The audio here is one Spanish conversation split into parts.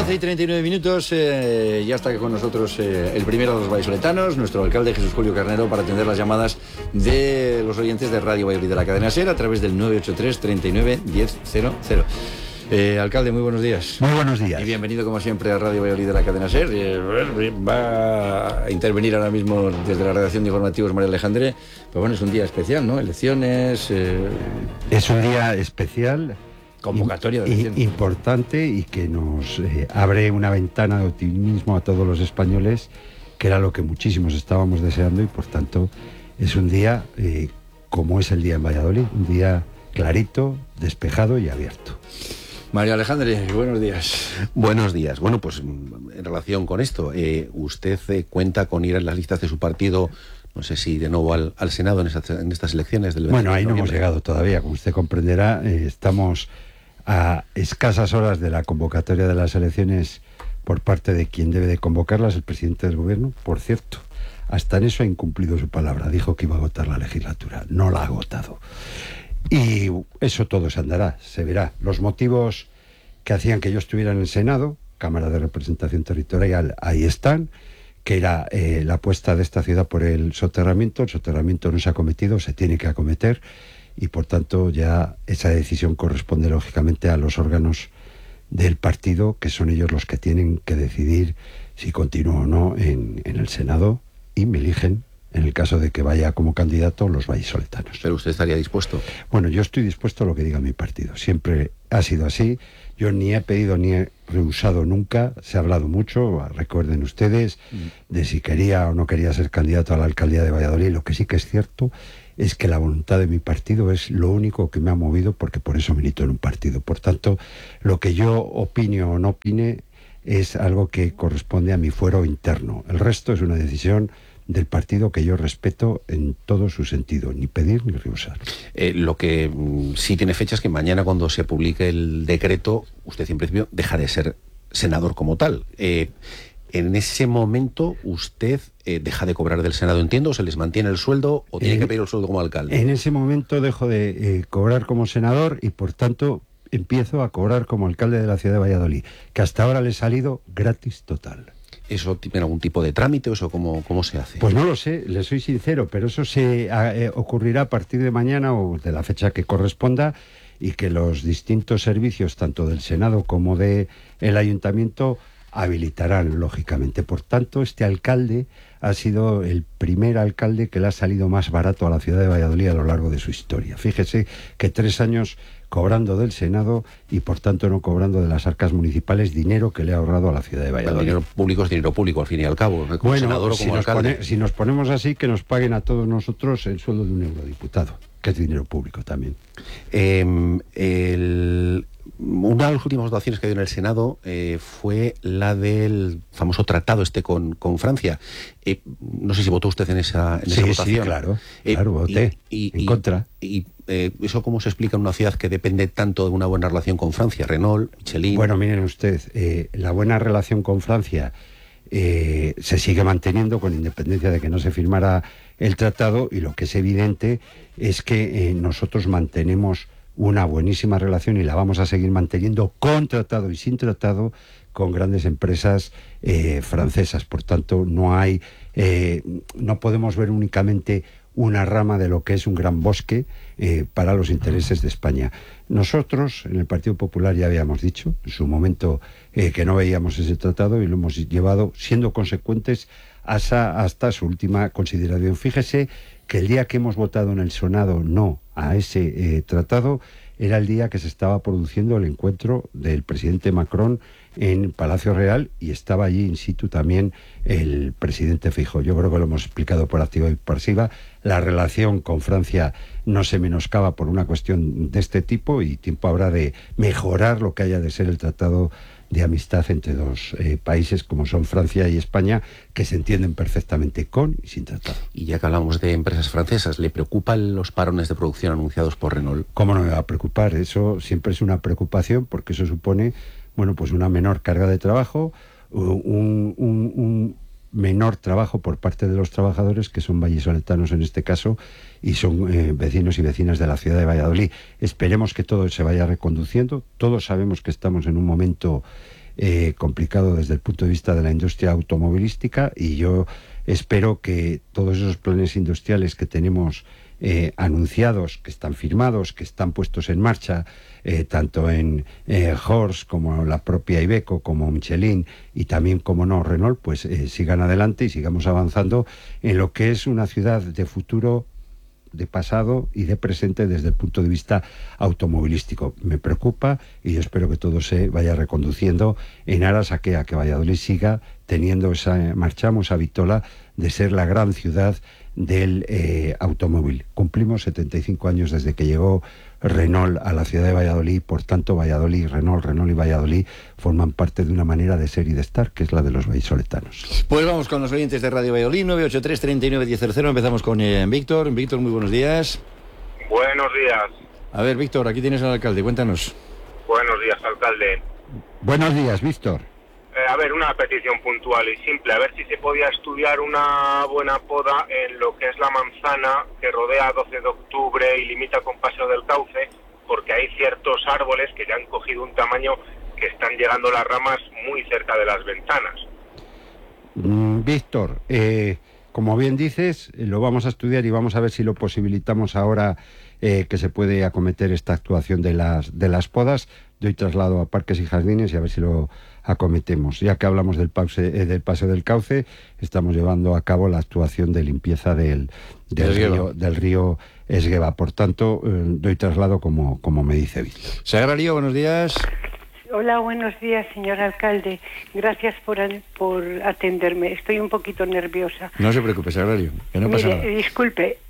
11:39, ya está con nosotros el primero de los vallisoletanos, nuestro alcalde Jesús Julio Carnero, para atender las llamadas de los oyentes de Radio Valladolid de la cadena SER a través del 983 39 1000. Alcalde, muy buenos días. Muy buenos días. Y bienvenido como siempre a Radio Valladolid de la cadena SER. Va a intervenir ahora mismo desde la redacción de informativos María Alejandre. Pero bueno, es un día especial, ¿no? Elecciones. Es un día especial. Convocatoria de elecciones. Importante y que nos abre una ventana de optimismo a todos los españoles, que era lo que muchísimos estábamos deseando, y por tanto es un día como es el día en Valladolid, un día clarito, despejado y abierto. María Alejandre, buenos días. Buenos días. Bueno, pues en relación con esto, usted cuenta con ir en las listas de su partido, no sé si de nuevo al Senado en estas elecciones del 20 Bueno, ahí de no hemos noviembre. llegado todavía, como usted comprenderá. Estamos a escasas horas de la convocatoria de las elecciones por parte de quien debe de convocarlas, el presidente del gobierno. Por cierto, hasta en eso ha incumplido su palabra. Dijo que iba a agotar la legislatura, no la ha agotado. Y eso todo se andará, se verá. Los motivos que hacían que yo estuviera en el Senado, Cámara de Representación Territorial, ahí están, que era la apuesta de esta ciudad por el soterramiento. El soterramiento no se ha acometido, se tiene que acometer, y por tanto ya esa decisión corresponde lógicamente a los órganos del partido, que son ellos los que tienen que decidir si continúo o no en el Senado, y me eligen en el caso de que vaya como candidato los vallisoletanos. ¿Pero usted estaría dispuesto? Bueno, yo estoy dispuesto a lo que diga mi partido. Siempre ha sido así. Yo ni he pedido ni he rehusado nunca. Se ha hablado mucho, recuerden ustedes, de si quería o no quería ser candidato a la alcaldía de Valladolid. Lo que sí que es cierto es que la voluntad de mi partido es lo único que me ha movido, porque por eso milito en un partido. Por tanto, lo que yo opine o no opine es algo que corresponde a mi fuero interno. El resto es una decisión del partido que yo respeto en todo su sentido, ni pedir ni rehusar. Lo que sí tiene fecha es que mañana, cuando se publique el decreto, usted en principio deja de ser senador como tal. En ese momento usted deja de cobrar del Senado, entiendo, o se les mantiene el sueldo, o tiene que pedir el sueldo como alcalde. En ese momento dejo de cobrar como senador y por tanto empiezo a cobrar como alcalde de la ciudad de Valladolid, que hasta ahora le he salido gratis total. ¿Eso tiene algún tipo de trámite o eso cómo se hace? Pues no lo sé, le soy sincero, pero eso se ocurrirá a partir de mañana o de la fecha que corresponda, y que los distintos servicios, tanto del Senado como del Ayuntamiento, habilitarán, lógicamente. Por tanto, este alcalde ha sido el primer alcalde que le ha salido más barato a la ciudad de Valladolid a lo largo de su historia. Fíjese que 3 años cobrando del Senado y por tanto no cobrando de las arcas municipales dinero que le ha ahorrado a la ciudad de Valladolid. El dinero público es dinero público, al fin y al cabo, como bueno, senador o como alcalde. Si nos ponemos así, que nos paguen a todos nosotros el sueldo de un eurodiputado, que es dinero público también. Una de las últimas votaciones que dio en el Senado fue la del famoso tratado con Francia. No sé si votó usted en esa votación. Sí, claro, voté en contra. ¿Y eso cómo se explica en una ciudad que depende tanto de una buena relación con Francia? Renault, Michelin... Bueno, miren usted, la buena relación con Francia se sigue manteniendo, con independencia de que no se firmara el tratado, y lo que es evidente es que nosotros mantenemos una buenísima relación, y la vamos a seguir manteniendo, con tratado y sin tratado, con grandes empresas francesas. Por tanto, no podemos ver únicamente una rama de lo que es un gran bosque para los intereses de España. Nosotros, en el Partido Popular, ya habíamos dicho en su momento que no veíamos ese tratado, y lo hemos llevado siendo consecuentes hasta su última consideración. Fíjese que el día que hemos votado en el Senado no a ese tratado era el día que se estaba produciendo el encuentro del presidente Macron en Palacio Real, y estaba allí in situ también el presidente Feijóo. Yo creo que lo hemos explicado por activa y por pasiva. La relación con Francia no se menoscaba por una cuestión de este tipo, y tiempo habrá de mejorar lo que haya de ser el tratado de amistad entre dos países como son Francia y España, que se entienden perfectamente con y sin tratado. Y ya que hablamos de empresas francesas, ¿le preocupan los parones de producción anunciados por Renault? ¿Cómo no me va a preocupar? Eso siempre es una preocupación, porque eso supone, bueno, pues una menor carga de trabajo, un menor trabajo por parte de los trabajadores, que son vallisoletanos en este caso, y son vecinos y vecinas de la ciudad de Valladolid. Esperemos que todo se vaya reconduciendo. Todos sabemos que estamos en un momento complicado desde el punto de vista de la industria automovilística, y yo espero que todos esos planes industriales que tenemos anunciados, que están firmados, que están puestos en marcha, tanto en Horst como la propia Iveco, como Michelin y también, como no, Renault, pues sigan adelante y sigamos avanzando en lo que es una ciudad de futuro, de pasado y de presente desde el punto de vista automovilístico. Me preocupa y yo espero que todo se vaya reconduciendo en aras a que Valladolid siga teniendo esa vitola de ser la gran ciudad del automóvil. Cumplimos 75 años desde que llegó Renault a la ciudad de Valladolid, por tanto Valladolid, Renault y Valladolid forman parte de una manera de ser y de estar, que es la de los vallisoletanos. Pues vamos con los oyentes de Radio Valladolid, 983 39 1000. Empezamos con Víctor. Víctor, muy buenos días. Buenos días. A ver, Víctor, aquí tienes al alcalde, cuéntanos. Buenos días, alcalde. Buenos días, Víctor. A ver, una petición puntual y simple, a ver si se podía estudiar una buena poda en lo que es la manzana que rodea 12 de octubre y limita con Paseo del Cauce, porque hay ciertos árboles que ya han cogido un tamaño que están llegando las ramas muy cerca de las ventanas. Víctor, como bien dices, lo vamos a estudiar y vamos a ver si lo posibilitamos ahora que se puede acometer esta actuación de las podas. Doy traslado a Parques y Jardines y a ver si lo acometemos. Ya que hablamos del Paseo del Cauce, estamos llevando a cabo la actuación de limpieza del río Esgueva. Por tanto, doy traslado como me dice Víctor. Sagrario, buenos días. Hola, buenos días, señor alcalde. Gracias por atenderme. Estoy un poquito nerviosa. No se preocupe, Sagrario, que no pasa nada. Disculpe,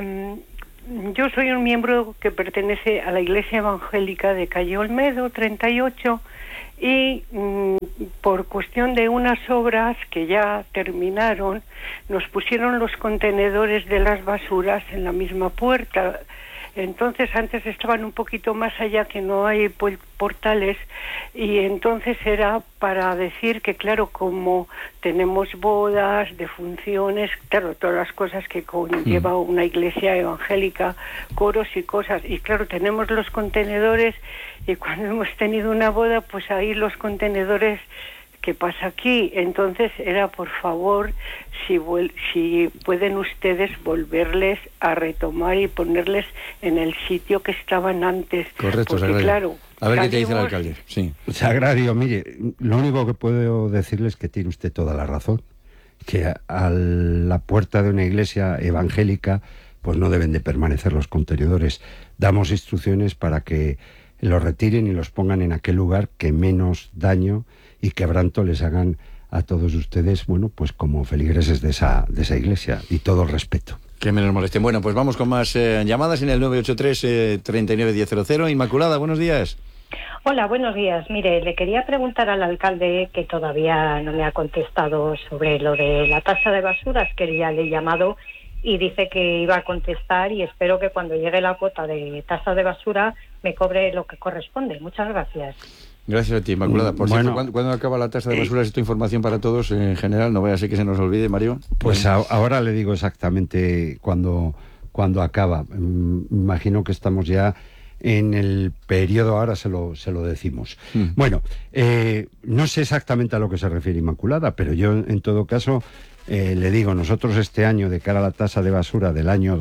yo soy un miembro que pertenece a la Iglesia Evangélica de Calle Olmedo, 38, y por cuestión de unas obras que ya terminaron, nos pusieron los contenedores de las basuras en la misma puerta. Entonces antes estaban un poquito más allá, que no hay portales, y entonces era para decir que, claro, como tenemos bodas, defunciones, claro, todas las cosas que conlleva una iglesia evangélica, coros y cosas, y claro, tenemos los contenedores, y cuando hemos tenido una boda, pues ahí los contenedores, ¿qué pasa aquí? Entonces era, por favor, si pueden ustedes volverles a retomar y ponerles en el sitio que estaban antes. Correcto, porque, Sagrario. Claro, a ver qué te dice el alcalde. Sí. Sagrario, mire, lo único que puedo decirles es que tiene usted toda la razón, que a la puerta de una iglesia evangélica pues no deben de permanecer los contenedores. Damos instrucciones para que los retiren y los pongan en aquel lugar que menos daño y quebranto les hagan a todos ustedes, bueno, pues como feligreses de esa iglesia, y todo el respeto. Que menos molesten. Bueno, pues vamos con más llamadas en el 983 39 1000. Inmaculada, buenos días. Hola, buenos días. Mire, le quería preguntar al alcalde, que todavía no me ha contestado, sobre lo de la tasa de basuras, que ya le he llamado y dice que iba a contestar, y espero que cuando llegue la cuota de tasa de basura me cobre lo que corresponde. Muchas gracias. Gracias a ti, Inmaculada. Por cierto, ¿cuándo acaba la tasa de basura? Esta información para todos en general, no vaya a ser que se nos olvide, Mario. Pues ahora le digo exactamente cuándo acaba. Imagino que estamos ya en el periodo, ahora se lo decimos. Bueno, no sé exactamente a lo que se refiere Inmaculada, pero yo en todo caso le digo, nosotros este año, de cara a la tasa de basura del año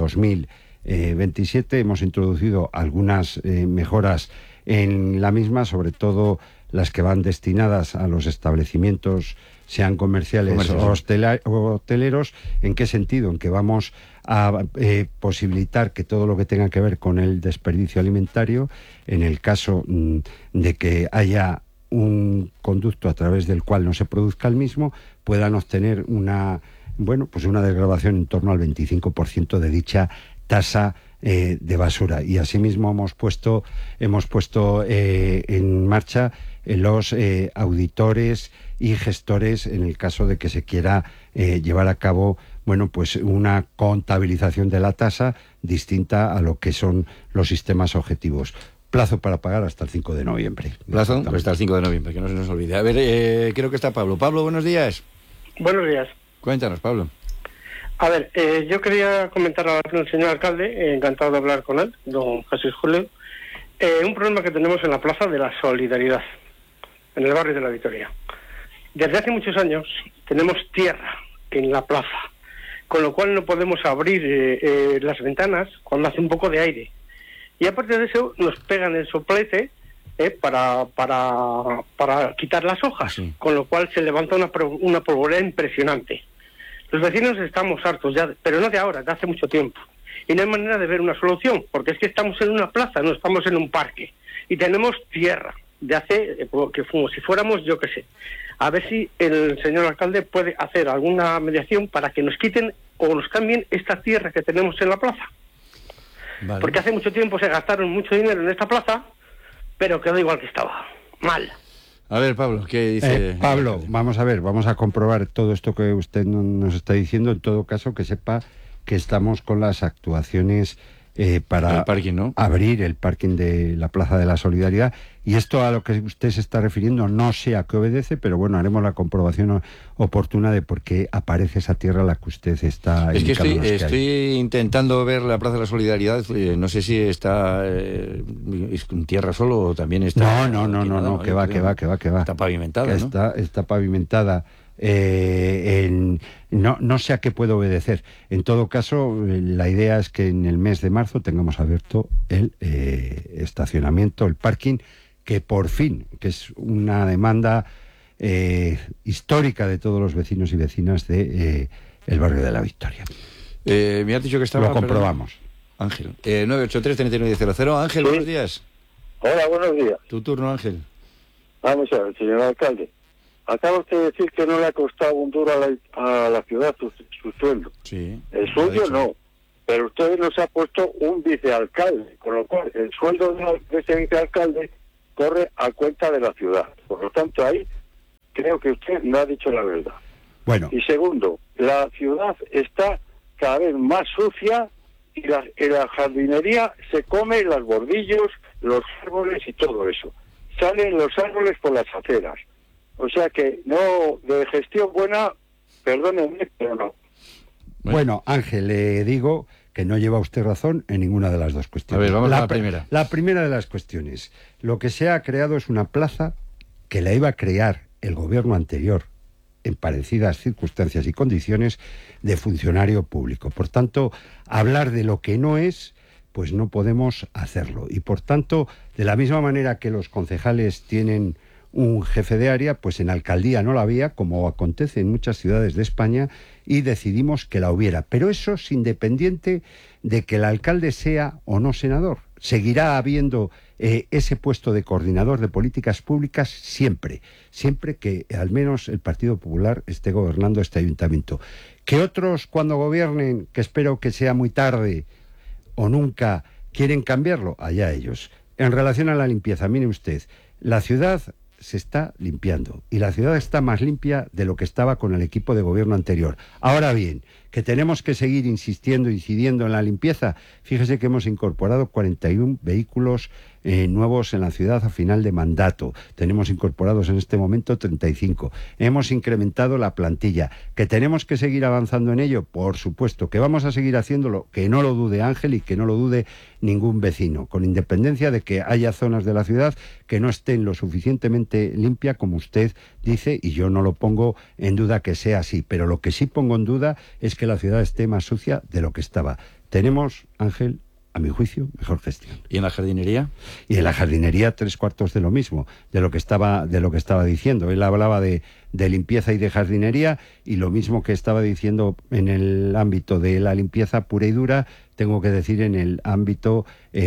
2027, hemos introducido algunas mejoras en la misma, sobre todo las que van destinadas a los establecimientos, sean comerciales o hoteleros. ¿En qué sentido? En que vamos a posibilitar que todo lo que tenga que ver con el desperdicio alimentario, en el caso de que haya un conducto a través del cual no se produzca el mismo, puedan obtener una desgravación en torno al 25% de dicha tasa de basura. Y asimismo hemos puesto en marcha los auditores y gestores en el caso de que se quiera llevar a cabo una contabilización de la tasa distinta a lo que son los sistemas objetivos. Plazo para pagar hasta el 5 de noviembre. Plazo hasta el 5 de noviembre, que no se nos olvide. A ver, creo que está Pablo. Pablo, buenos días. Buenos días. Cuéntanos, Pablo. A ver, yo quería comentar al señor alcalde, encantado de hablar con él, don Jesús Julio, un problema que tenemos en la Plaza de la Solidaridad. en el barrio de la Victoria. Desde hace muchos años tenemos tierra en la plaza, con lo cual no podemos abrir las ventanas cuando hace un poco de aire. Y aparte de eso, nos pegan el soplete para quitar las hojas, sí. Con lo cual se levanta una polvorera impresionante. Los vecinos estamos hartos ya, pero no de ahora, de hace mucho tiempo. Y no hay manera de ver una solución, porque es que estamos en una plaza, no estamos en un parque. Y tenemos tierra, de hace, que como si fuéramos, yo qué sé. A ver si el señor alcalde puede hacer alguna mediación para que nos quiten o nos cambien esta tierra que tenemos en la plaza. Vale. Porque hace mucho tiempo se gastaron mucho dinero en esta plaza, pero quedó igual que estaba. Mal. A ver, Pablo, ¿qué dice? Pablo, vamos a ver, vamos a comprobar todo esto que usted nos está diciendo. En todo caso, que sepa que estamos con las actuaciones para el parking, ¿no? Abrir el parking de la Plaza de la Solidaridad. Y esto a lo que usted se está refiriendo no sé a qué obedece, pero bueno, haremos la comprobación oportuna de por qué aparece esa tierra a la que usted está indicando. Es que estoy intentando ver la Plaza de la Solidaridad, no sé si está en tierra solo o también está... No, que va. Está pavimentada, ¿no? Está pavimentada. No sé a qué puede obedecer. En todo caso, la idea es que en el mes de marzo tengamos abierto el estacionamiento, el parking, que por fin, que es una demanda histórica de todos los vecinos y vecinas de el barrio de la Victoria. Me has dicho que estaba... Lo comprobamos. Ángel, 983-3900. Ángel, sí. Buenos días. Hola, buenos días. Tu turno, Ángel. Vamos a ver, señor alcalde. Acaba usted de decir que no le ha costado un duro a la ciudad su sueldo. Sí. El suyo no, pero usted nos ha puesto un vicealcalde, con lo cual el sueldo de ese vicealcalde corre a cuenta de la ciudad. Por lo tanto, ahí creo que usted no ha dicho la verdad. Bueno. Y segundo, la ciudad está cada vez más sucia y la jardinería se come los bordillos, los árboles y todo eso. Salen los árboles por las aceras. O sea que no, de gestión buena, perdónenme, pero no. Bueno, Ángel, le digo que no lleva usted razón en ninguna de las dos cuestiones. A ver, vamos a la primera. La primera de las cuestiones. Lo que se ha creado es una plaza que la iba a crear el gobierno anterior en parecidas circunstancias y condiciones de funcionario público. Por tanto, hablar de lo que no es, pues no podemos hacerlo. Y por tanto, de la misma manera que los concejales tienen un jefe de área, pues en alcaldía no la había, como acontece en muchas ciudades de España, y decidimos que la hubiera. Pero eso es independiente de que el alcalde sea o no senador. Seguirá habiendo ese puesto de coordinador de políticas públicas siempre que al menos el Partido Popular esté gobernando este ayuntamiento. Que otros, cuando gobiernen, que espero que sea muy tarde o nunca, quieren cambiarlo, allá ellos. En relación a la limpieza, mire usted, la ciudad se está limpiando y la ciudad está más limpia de lo que estaba con el equipo de gobierno anterior. Ahora bien, que tenemos que seguir incidiendo en la limpieza. Fíjese que hemos incorporado 41 vehículos nuevos en la ciudad a final de mandato. Tenemos incorporados en este momento 35. Hemos incrementado la plantilla. ¿Que tenemos que seguir avanzando en ello? Por supuesto. ¿Que vamos a seguir haciéndolo? Que no lo dude Ángel y que no lo dude ningún vecino, con independencia de que haya zonas de la ciudad que no estén lo suficientemente limpia como usted dice, y yo no lo pongo en duda que sea así, pero lo que sí pongo en duda es que la ciudad esté más sucia de lo que estaba. Tenemos, Ángel, a mi juicio, mejor gestión. ¿Y en la jardinería? Y en la jardinería 3/4 de lo mismo, de lo que estaba diciendo. Él hablaba de limpieza y de jardinería, y lo mismo que estaba diciendo en el ámbito de la limpieza pura y dura, tengo que decir en el ámbito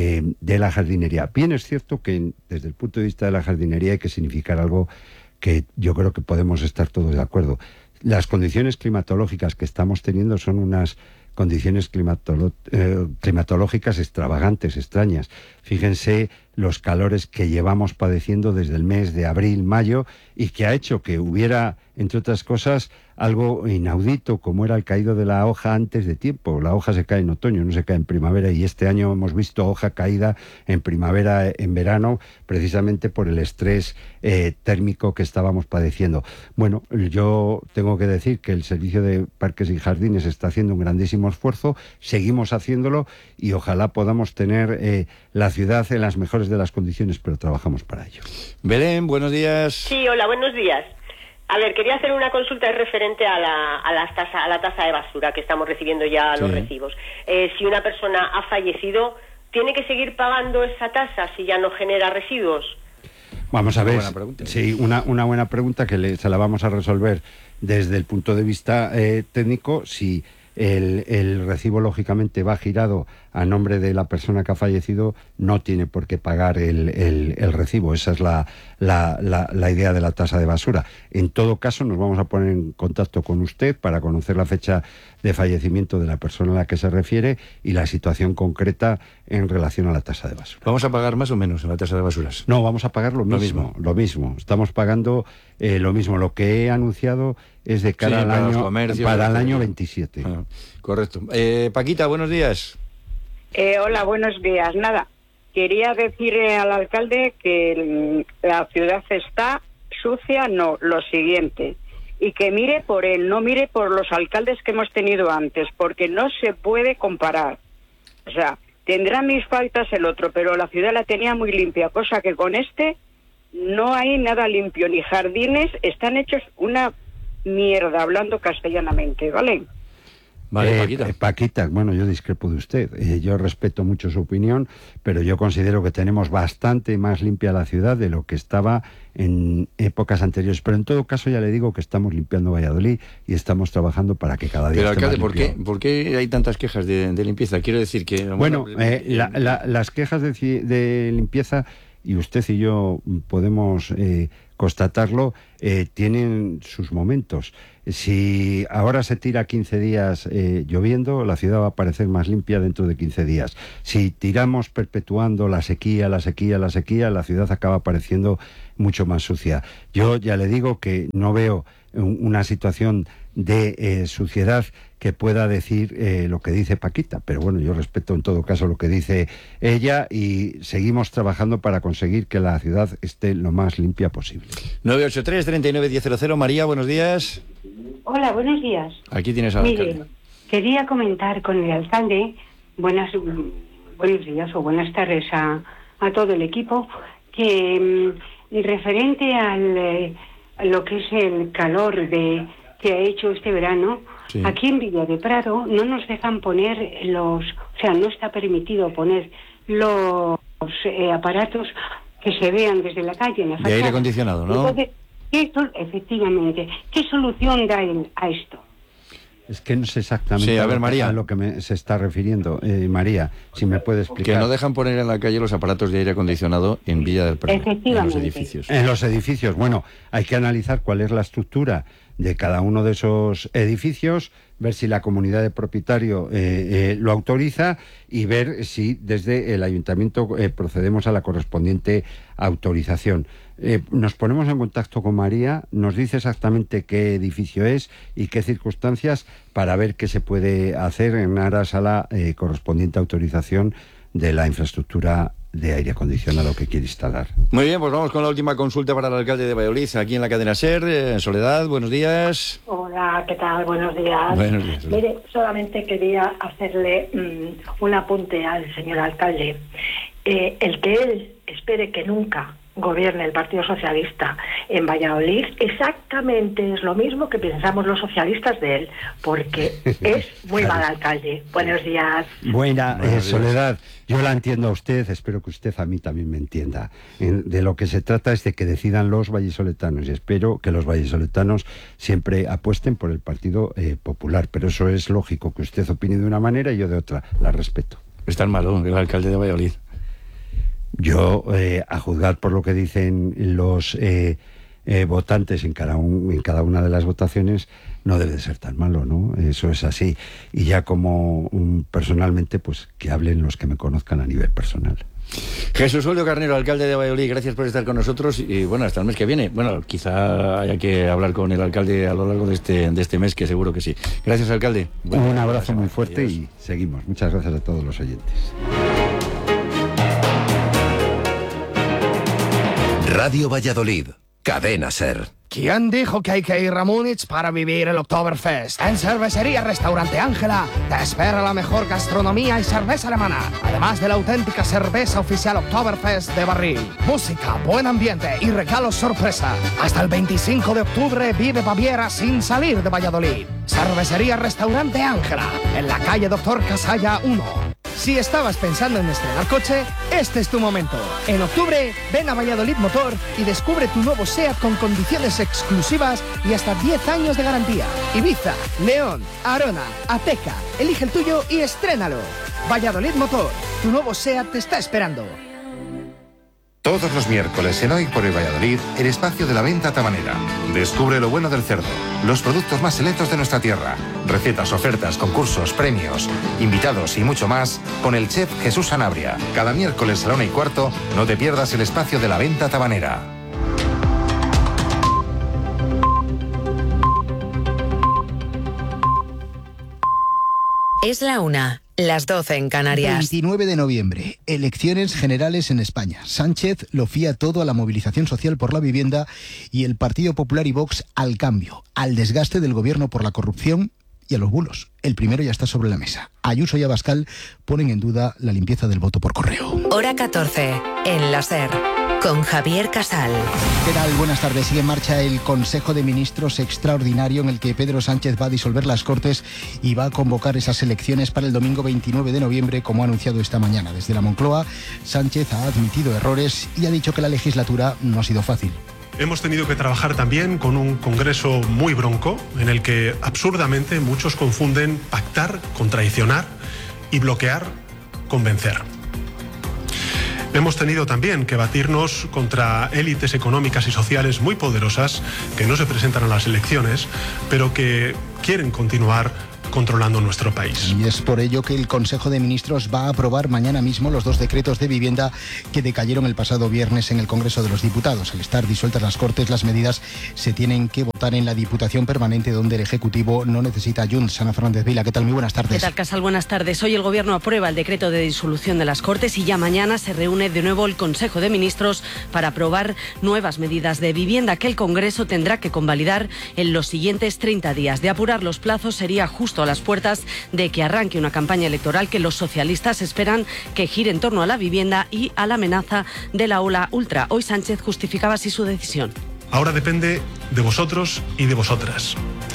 de la jardinería. Bien, es cierto que desde el punto de vista de la jardinería hay que significar algo que yo creo que podemos estar todos de acuerdo. Las condiciones climatológicas que estamos teniendo son unas condiciones climatológicas extravagantes, extrañas. Fíjense los calores que llevamos padeciendo desde el mes de abril, mayo, y que ha hecho que hubiera, entre otras cosas, algo inaudito, como era el caído de la hoja antes de tiempo. La hoja se cae en otoño, no se cae en primavera, y este año hemos visto hoja caída en primavera, en verano, precisamente por el estrés térmico que estábamos padeciendo. Bueno, yo tengo que decir que el Servicio de Parques y Jardines está haciendo un grandísimo esfuerzo, seguimos haciéndolo, y ojalá podamos tener la ciudad en las mejores mejores de las condiciones, pero trabajamos para ello. Belén, buenos días. Sí, hola, buenos días. A ver, quería hacer una consulta referente a la tasa de basura que estamos recibiendo ya los recibos. Si una persona ha fallecido, ¿tiene que seguir pagando esa tasa si ya no genera residuos? Vamos a ver, sí, una buena pregunta que se la vamos a resolver desde el punto de vista técnico. Si el recibo lógicamente va girado a nombre de la persona que ha fallecido, no tiene por qué pagar el recibo. Esa es la idea de la tasa de basura. En todo caso, nos vamos a poner en contacto con usted para conocer la fecha de fallecimiento de la persona a la que se refiere y la situación concreta en relación a la tasa de basura. ¿Vamos a pagar más o menos en la tasa de basuras? No, vamos a pagar lo mismo. Estamos pagando lo mismo. Lo que he anunciado es de cara al año 27. Ah, correcto. Paquita, buenos días. Hola, buenos días. Nada, quería decirle al alcalde que la ciudad está sucia, no, lo siguiente, y que mire por él, no mire por los alcaldes que hemos tenido antes, porque no se puede comparar. O sea, tendrá mis faltas el otro, pero la ciudad la tenía muy limpia, cosa que con este no hay nada limpio, ni jardines, están hechos una mierda, hablando castellanamente, ¿vale? Vale, Paquita. Paquita, bueno, yo discrepo de usted. Yo respeto mucho su opinión, pero yo considero que tenemos bastante más limpia la ciudad de lo que estaba en épocas anteriores. Pero en todo caso ya le digo que estamos limpiando Valladolid y estamos trabajando para que cada día pero, esté alcalde, más limpio. ¿por qué hay tantas quejas de limpieza? Quiero decir que... Bueno, las quejas de limpieza, y usted y yo podemos constatarlo, tienen sus momentos. Si ahora se tira 15 días lloviendo, la ciudad va a parecer más limpia dentro de 15 días. Si tiramos perpetuando la sequía, la ciudad acaba pareciendo mucho más sucia. Yo ya le digo que no veo una situación de suciedad que pueda decir lo que dice Paquita, pero bueno, yo respeto en todo caso lo que dice ella y seguimos trabajando para conseguir que la ciudad esté lo más limpia posible. 983-39-1000. María, buenos días. Hola, buenos días. Aquí tienes al alcalde. Mire, quería comentar con el alcalde, buenos días o buenas tardes a todo el equipo, que referente a lo que es el calor que ha hecho este verano, sí. Aquí en Villa de Prado no nos dejan poner no está permitido poner los aparatos que se vean desde la calle en la fachada. De aire acondicionado, ¿no? Entonces, efectivamente, ¿qué solución da él a esto? Es que no sé exactamente sí, a ver, María, a lo que se está refiriendo. María, si me puede explicar. Que no dejan poner en la calle los aparatos de aire acondicionado en Villa del Prado, en los edificios. En los edificios, bueno, hay que analizar cuál es la estructura de cada uno de esos edificios, ver si la comunidad de propietario lo autoriza y ver si desde el ayuntamiento procedemos a la correspondiente autorización. Nos ponemos en contacto con María, nos dice exactamente qué edificio es y qué circunstancias para ver qué se puede hacer en aras a la correspondiente autorización de la infraestructura de aire acondicionado que quiere instalar. Muy bien, pues vamos con la última consulta para el alcalde de Valladolid, aquí en la cadena SER. Soledad, buenos días. Hola, ¿qué tal? Buenos días. Buenos días. Mire, solamente quería hacerle un apunte al señor alcalde. El que él espere que nunca gobierne el Partido Socialista en Valladolid exactamente es lo mismo que pensamos los socialistas de él, porque es muy mal alcalde. Buenos días. Buena, Soledad, yo la entiendo a usted, espero que usted a mí también me entienda. De lo que se trata es de que decidan los vallisoletanos y espero que los vallisoletanos siempre apuesten por el Partido Popular, pero eso es lógico, que usted opine de una manera y yo de otra, la respeto. Es tan malo el alcalde de Valladolid. Yo, a juzgar por lo que dicen los votantes en cada una de las votaciones, no debe de ser tan malo, ¿no? Eso es así. Y ya como personalmente, pues que hablen los que me conozcan a nivel personal. Jesús Julio Carnero, alcalde de Valladolid, gracias por estar con nosotros y bueno, hasta el mes que viene. Bueno, quizá haya que hablar con el alcalde a lo largo de este mes, que seguro que sí. Gracias, alcalde. Un abrazo muy fuerte. Adiós. Y seguimos. Muchas gracias a todos los oyentes. Radio Valladolid, Cadena SER. ¿Quién dijo que hay que ir a Múnich para vivir el Oktoberfest? En Cervecería Restaurante Ángela te espera la mejor gastronomía y cerveza alemana, además de la auténtica cerveza oficial Oktoberfest de barril. Música, buen ambiente y regalos sorpresa. Hasta el 25 de octubre vive Baviera sin salir de Valladolid. Cervecería Restaurante Ángela, en la calle Doctor Casalla 1. Si estabas pensando en estrenar coche, este es tu momento. En octubre, ven a Valladolid Motor y descubre tu nuevo SEAT con condiciones exclusivas y hasta 10 años de garantía. Ibiza, León, Arona, Ateca, elige el tuyo y estrénalo. Valladolid Motor, tu nuevo SEAT te está esperando. Todos los miércoles en Hoy por el Valladolid, el espacio de la venta tabanera. Descubre lo bueno del cerdo, los productos más selectos de nuestra tierra, recetas, ofertas, concursos, premios, invitados y mucho más con el chef Jesús Sanabria. Cada miércoles a la 1:15 no te pierdas el espacio de la venta tabanera. Es la 1. Las 12 en Canarias. 29 de noviembre, elecciones generales en España. Sánchez lo fía todo a la movilización social por la vivienda y el Partido Popular y Vox al cambio, al desgaste del gobierno por la corrupción y a los bulos. El primero ya está sobre la mesa. Ayuso y Abascal ponen en duda la limpieza del voto por correo. Hora 14, en la SER, con Javier Casal. ¿Qué tal? Buenas tardes. Sigue en marcha el Consejo de Ministros extraordinario en el que Pedro Sánchez va a disolver las Cortes y va a convocar esas elecciones para el domingo 29 de noviembre, como ha anunciado esta mañana. Desde la Moncloa, Sánchez ha admitido errores y ha dicho que la legislatura no ha sido fácil. Hemos tenido que trabajar también con un Congreso muy bronco, en el que absurdamente muchos confunden pactar con traicionar y bloquear con vencer. Hemos tenido también que batirnos contra élites económicas y sociales muy poderosas que no se presentan a las elecciones, pero que quieren continuar controlando nuestro país. Y es por ello que el Consejo de Ministros va a aprobar mañana mismo los 2 decretos de vivienda que decayeron el pasado viernes en el Congreso de los Diputados. Al estar disueltas las Cortes, las medidas se tienen que votar en la Diputación Permanente, donde el Ejecutivo no necesita Junts. Ana Fernández Vila, ¿qué tal? Muy buenas tardes. ¿Qué tal, Casal? Buenas tardes. Hoy el Gobierno aprueba el decreto de disolución de las Cortes y ya mañana se reúne de nuevo el Consejo de Ministros para aprobar nuevas medidas de vivienda que el Congreso tendrá que convalidar en los siguientes 30 días. De apurar los plazos, sería justo a las puertas de que arranque una campaña electoral que los socialistas esperan que gire en torno a la vivienda y a la amenaza de la ola ultra. Hoy Sánchez justificaba así su decisión. Ahora depende de vosotros y de vosotras.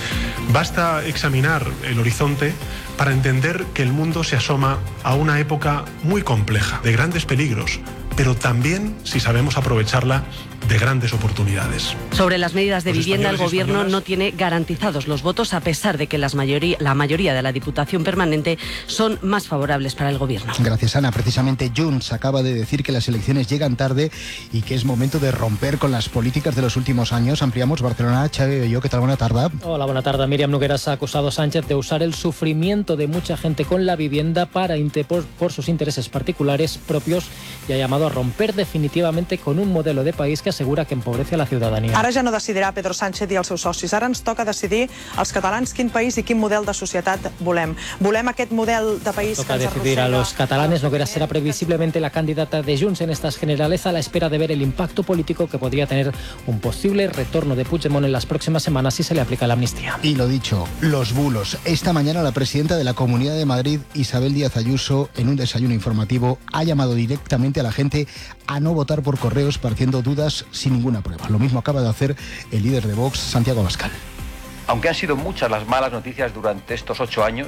Basta examinar el horizonte para entender que el mundo se asoma a una época muy compleja, de grandes peligros, pero también, si sabemos aprovecharla, de grandes oportunidades. Sobre las medidas de vivienda, el Gobierno no tiene garantizados los votos, a pesar de que la mayoría de la Diputación Permanente son más favorables para el Gobierno. Gracias, Ana. Precisamente Junts acaba de decir que las elecciones llegan tarde y que es momento de romper con las políticas de los últimos años. Ampliamos Barcelona. Xavi Bello, ¿qué tal? Buena tarde. Hola, buena tarde. Míriam Nogueras ha acusado a Sánchez de usar el sufrimiento de mucha gente con la vivienda por sus intereses particulares propios y ha llamado a romper definitivamente con un modelo de país que assegura que empobrece a la ciudadanía. Ara ja no decidirà Pedro Sánchez i els seus socis. Ara ens toca decidir als catalans quin país i quin model de societat volem. Volem aquest model de país toca que ens decidir a los catalanes. Nogueras será previsiblemente la candidata de Junts en estas generales, a la espera de ver el impacto político que podría tener un posible retorno de Puigdemont en las próximas semanas si se le aplica la amnistía. Y lo dicho, los bulos. Esta mañana la presidenta de la Comunidad de Madrid, Isabel Díaz Ayuso, en un desayuno informativo, ha llamado directamente a la gente a no votar por correos partiendo dudas sin ninguna prueba. Lo mismo acaba de hacer el líder de Vox, Santiago Abascal. Aunque han sido muchas las malas noticias durante estos 8 años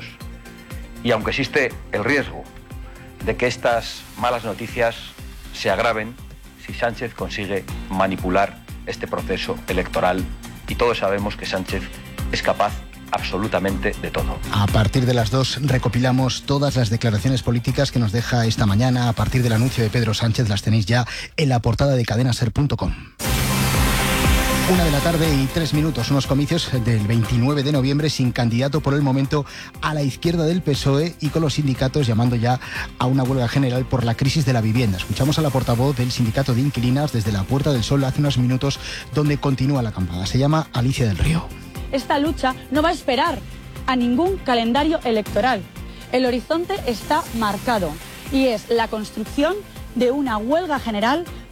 y aunque existe el riesgo de que estas malas noticias se agraven si Sánchez consigue manipular este proceso electoral, y todos sabemos que Sánchez es capaz absolutamente de todo. A partir de las 2 recopilamos todas las declaraciones políticas que nos deja esta mañana. A partir del anuncio de Pedro Sánchez las tenéis ya en la portada de cadenaser.com. 1 de la tarde y 3 minutos, unos comicios del 29 de noviembre sin candidato por el momento a la izquierda del PSOE y con los sindicatos llamando ya a una huelga general por la crisis de la vivienda. Escuchamos a la portavoz del sindicato de inquilinas desde la Puerta del Sol hace unos minutos, donde continúa la acampada. Se llama Alicia del Río. Esta lucha no va a esperar a ningún calendario electoral. El horizonte está marcado y es la construcción de una huelga general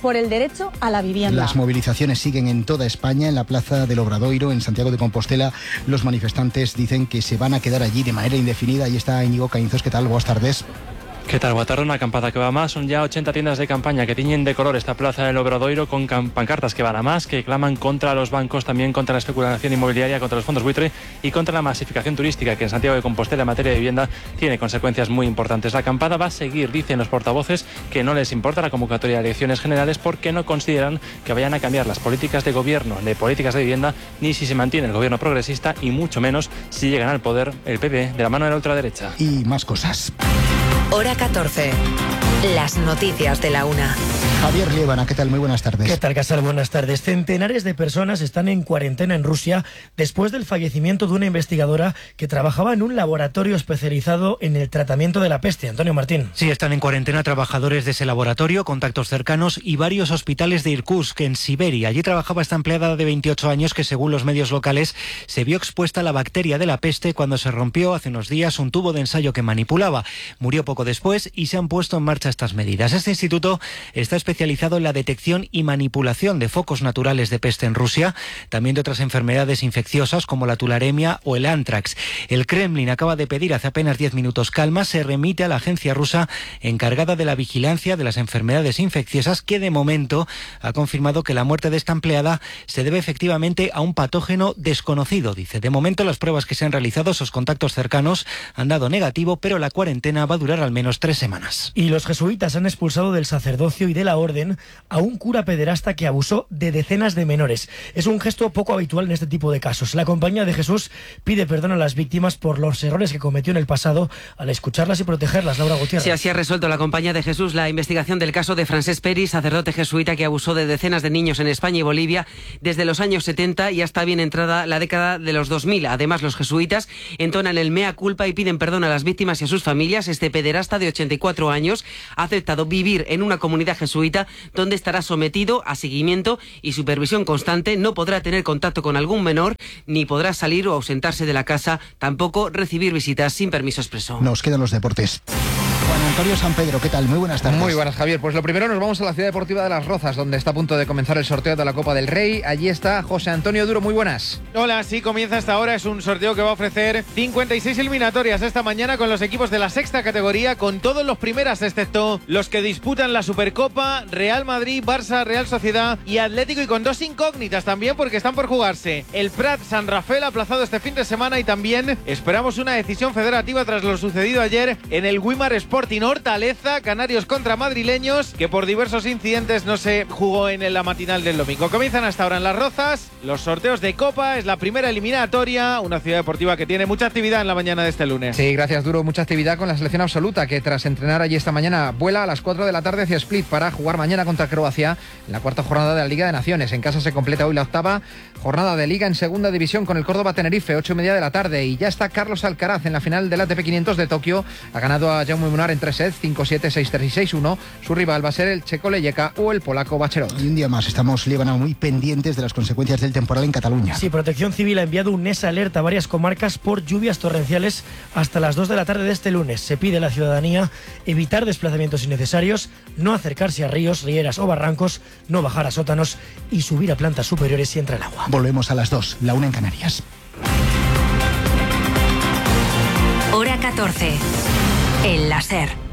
por el derecho a la vivienda. Las movilizaciones siguen en toda España. En la Plaza del Obradoiro, en Santiago de Compostela, los manifestantes dicen que se van a quedar allí de manera indefinida. Ahí está Íñigo Caínzos. ¿Qué tal? Buenas tardes. ¿Qué tal? Buenas tardes. Una acampada que va más. Son ya 80 tiendas de campaña que tiñen de color esta Plaza del Obradoiro, con pancartas que van a más, que claman contra los bancos, también contra la especulación inmobiliaria, contra los fondos buitre y contra la masificación turística, que en Santiago de Compostela en materia de vivienda tiene consecuencias muy importantes. La acampada va a seguir, dicen los portavoces, que no les importa la convocatoria de elecciones generales porque no consideran que vayan a cambiar las políticas de gobierno, de políticas de vivienda, ni si se mantiene el gobierno progresista, y mucho menos si llegan al poder el PP de la mano de la ultraderecha. Y más cosas. Hora 14. Las noticias de la una. Javier Liébana, ¿qué tal? Muy buenas tardes. ¿Qué tal, Casal? Buenas tardes. Centenares de personas están en cuarentena en Rusia después del fallecimiento de una investigadora que trabajaba en un laboratorio especializado en el tratamiento de la peste. Antonio Martín. Sí, están en cuarentena trabajadores de ese laboratorio, contactos cercanos y varios hospitales de Irkutsk, en Siberia. Allí trabajaba esta empleada de 28 años que, según los medios locales, se vio expuesta a la bacteria de la peste cuando se rompió hace unos días un tubo de ensayo que manipulaba. Murió poco después y se han puesto en marcha estas medidas. Este instituto está especializado en la detección y manipulación de focos naturales de peste en Rusia, también de otras enfermedades infecciosas como la tularemia o el antrax. El Kremlin acaba de pedir hace apenas 10 minutos calma. Se remite a la agencia rusa encargada de la vigilancia de las enfermedades infecciosas, que de momento ha confirmado que la muerte de esta empleada se debe efectivamente a un patógeno desconocido. Dice, de momento las pruebas que se han realizado, esos contactos cercanos, han dado negativo, pero la cuarentena va a durar al menos 3 semanas. Y los jesuitas han expulsado del sacerdocio y de la orden a un cura pederasta que abusó de decenas de menores. Es un gesto poco habitual en este tipo de casos. La Compañía de Jesús pide perdón a las víctimas por los errores que cometió en el pasado al escucharlas y protegerlas. Laura Gutiérrez. Sí, así ha resuelto la Compañía de Jesús la investigación del caso de Francesc Peris, sacerdote jesuita que abusó de decenas de niños en España y Bolivia desde los años 70 y hasta bien entrada la década de los 2000. Además, los jesuitas entonan el mea culpa y piden perdón a las víctimas y a sus familias. Este pederasta de 84 años ha aceptado vivir en una comunidad jesuita donde estará sometido a seguimiento y supervisión constante. No podrá tener contacto con algún menor, ni podrá salir o ausentarse de la casa, tampoco recibir visitas sin permiso expreso. Nos quedan los deportes. Juan Antonio San Pedro, ¿qué tal? Muy buenas tardes. Muy buenas, Javier. Pues lo primero, nos vamos a la Ciudad Deportiva de Las Rozas, donde está a punto de comenzar el sorteo de la Copa del Rey. Allí está José Antonio Duro. Muy buenas. Hola, sí, comienza hasta ahora. Es un sorteo que va a ofrecer 56 eliminatorias esta mañana con los equipos de la sexta categoría, con todos los primeras, excepto los que disputan la Supercopa: Real Madrid, Barça, Real Sociedad y Atlético, y con 2 incógnitas también porque están por jugarse. El Prat San Rafael, aplazado este fin de semana, y también esperamos una decisión federativa tras lo sucedido ayer en el Wimar Sporting Hortaleza, Canarios contra madrileños, que por diversos incidentes no se jugó en la matinal del domingo. Comienzan hasta ahora en Las Rozas los sorteos de Copa. Es la primera eliminatoria, una ciudad deportiva que tiene mucha actividad en la mañana de este lunes. Sí, gracias, Duro. Mucha actividad con la selección absoluta, que tras entrenar allí esta mañana vuela a las 4 de la tarde hacia Split para jugar mañana contra Croacia en la cuarta jornada de la Liga de Naciones. En casa se completa hoy la octava jornada de Liga en segunda división con el Córdoba Tenerife, 8:30 de la tarde, y ya está Carlos Alcaraz en la final del ATP 500 de Tokio. Ha ganado a Jaume Munar en 3 sets, 5-7, 6-3 y 6-1. Su rival va a ser el checo Leyeka o el polaco Bacherot. Y un día más estamos, Líbana, muy pendientes de las consecuencias del temporal en Cataluña. Sí, Protección Civil ha enviado un NES alerta a varias comarcas por lluvias torrenciales hasta las 2 de la tarde de este lunes. Se pide a la ciudadanía evitar desplazamientos innecesarios, no acercarse a ríos, rieras o barrancos, no bajar a sótanos y subir a plantas superiores si entra el agua. Volvemos a las 2, la 1 en Canarias. Hora 14. El láser.